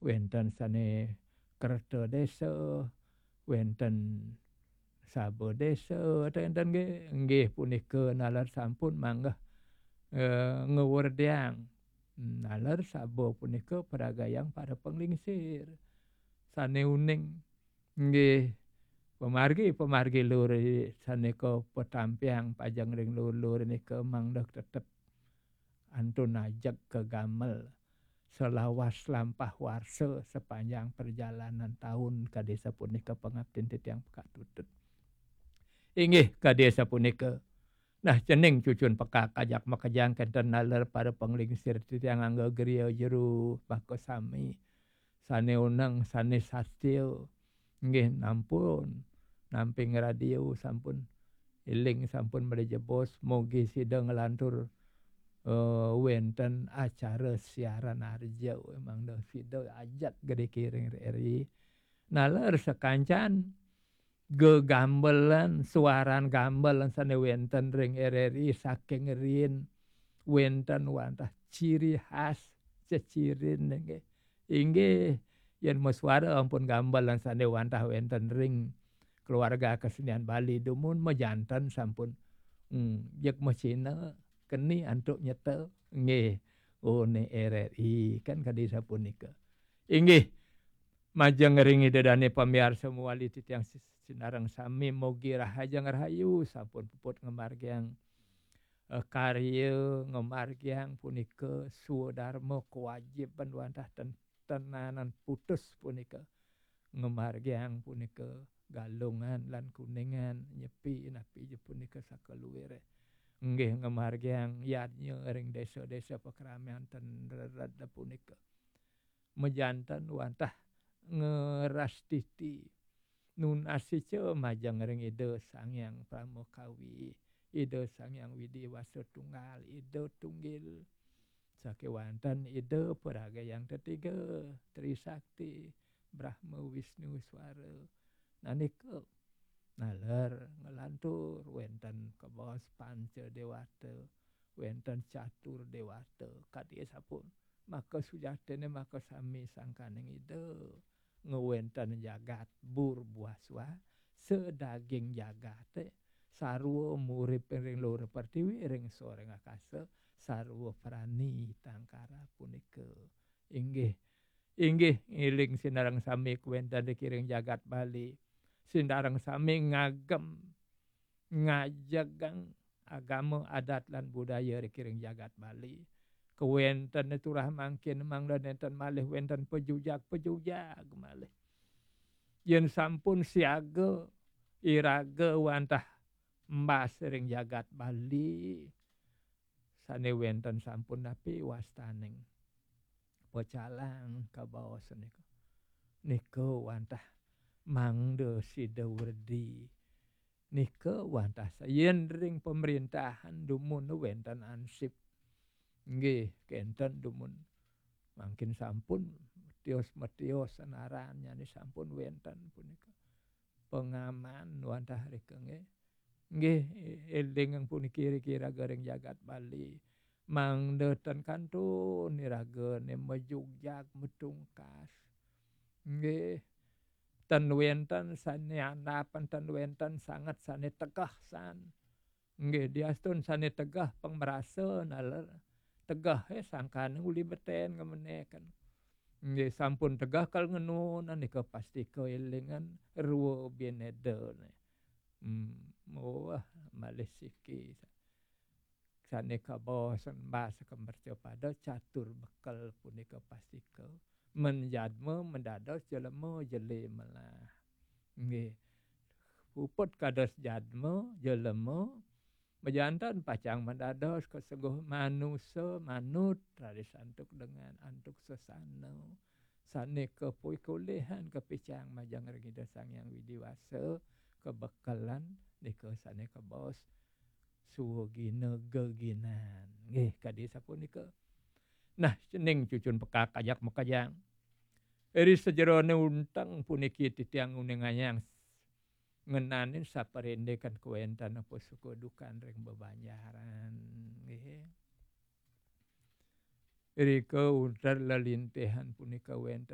wenten sane Kerto desa, wenten Sabo desa, enten nggih punika nalar sampun manggah ngewerdeang. Nalar Sabo punika peragayang para penglingsir. Sane uning nggih pemargi lur sanika petampiang pajang ring lur nika mangda tetep antun ajeg kegamel selawas lampah warsa sepanjang perjalanan tahun ka desa punika pangabdin titiang Pakatutut. Inggih ka desa punika. Nah cening cucun peka kajak makejang kenten naler para penglingsir titiang angga griya jero bako sami. Sane uneng sane sastio nggih nampun namping radio sampun iling sampun mrejebos mugi sida nglantur wenten acara siaran arja mangda sida ajat gede kiring RRI naler sakancan gegambelan suaran gambelan sane wenten ring RRI saking rin wenten wantah ciri khas cecirin nggih inggih yen muswara ampun gambelan sane wantah wenten ring keluarga kesenian Bali dumun mejanten sampun jek mesina keni antuk nyetel nggih one RRI kan kadi sapunika. Inggih majeng ringi dedane pamiarsa muali titiang sinareng sami mugi rahajeng rahayu sampun puput ngemargiang karya ngemargiang punika sudarma kewajiban wantah tenanan putus punika ngemargiang punika galungan lan kuningan nyepi napi punika sakaluwire nggih ngemargiang yadnya ring desa-desa pakramian ten rada punika mejanten wantah ngerastiti nun asica majeng ring Ida Sangyang Pramukawi Ida Sangyang Widi Wasatunggal Ida Tunggil sakewanten Ida Peragayang ketiga Trisakti Brahma Wisnu Swara nanika naler ngelantur wenten Kebos Panca Dewata wenten Catur Dewata kadya sapun maka sujatene maka sami sangkaning Ida ngewenten jagat bur buaswa sedaging jagate sarwa murip ring lur pertiwi ring sore ngakasa sarwa prani tangkara punika inggih ngiling sinareng sami kuwenten kiring jagat Bali sinareng sami ngagem ngajagang agama adat lan budaya kiring jagat Bali kewenten turah mangkin mangda nenten malih wenten pejujak malih yen sampun siaga iraga wantah mbas ring jagat Bali sane wenten sampun napi wastaning pecalang kabaos nika wantah mangda sida werdi nika wantah yen ring pemerintahan dumun wenten ansip nggih kenten dumun mangkin sampun metios senaran nyane sampun wenten punika pengaman wantah rika nggih eling puniki kira garing jagat Bali mangda ten kantun iraga ne mejugjag metungkas nggih ten wenten sane andapan ten wenten sanget sane tegah san nggih diastun sane tegah pangmerasa naler tegah sangkan uli beten ngemeneken nggih sampun tegah kal ngenu nika pasti keelingan ruo bieneda wah malih siki sane kabosen mbas kemerca pada catur bekal punika pasti ke menjadme mendados jelema jele melah nggih puput kados jadme jelema mejanten pacang mendados keseguh manusa manut radisantuk dengan antuk sesana sane kepuikulihan kepicang majang ring Ida Sangyang Widiwasa kebekalan nika sane kebos suwegina geginan nggih kadi sapunika nah cening cucun peka kajak makajang eri sejerone untang puniki titiang uninganyang ngenanin saparendekan kuentan apa suku dukan ring bebanjaran nggih rika untar lalintehan punika wenten